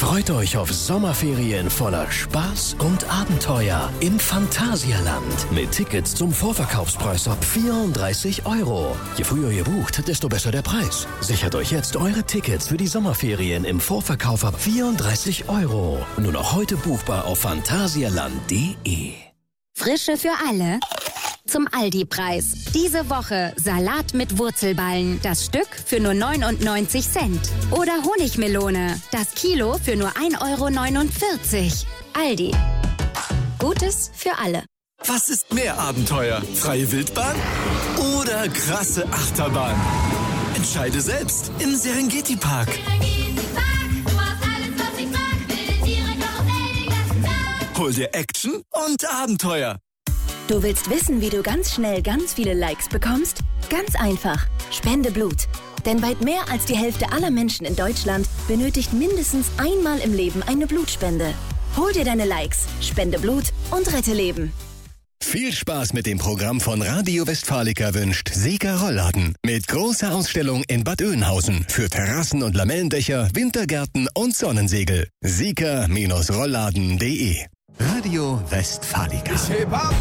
Freut euch auf Sommerferien voller Spaß und Abenteuer im Phantasialand mit Tickets zum Vorverkaufspreis ab 34 €. Je früher ihr bucht, desto besser der Preis. Sichert euch jetzt eure Tickets für die Sommerferien im Vorverkauf ab 34 €. Nur noch heute buchbar auf phantasialand.de. Frische für alle. Zum Aldi-Preis. Diese Woche Salat mit Wurzelballen. Das Stück für nur 99 Cent. Oder Honigmelone. Das Kilo für nur 1,49 €. Aldi. Gutes für alle. Was ist mehr Abenteuer? Freie Wildbahn oder krasse Achterbahn? Entscheide selbst im Serengeti Park. Hol dir Action und Abenteuer. Du willst wissen, wie du ganz schnell ganz viele Likes bekommst? Ganz einfach. Spende Blut. Denn weit mehr als die Hälfte aller Menschen in Deutschland benötigt mindestens einmal im Leben eine Blutspende. Hol dir deine Likes, spende Blut und rette Leben. Viel Spaß mit dem Programm von Radio Westfalica wünscht Sieger Rollladen. Mit großer Ausstellung in Bad Oeynhausen für Terrassen und Lamellendächer, Wintergärten und Sonnensegel. Sieger-Rollladen.de. Radio Westfalica. Ich heb ab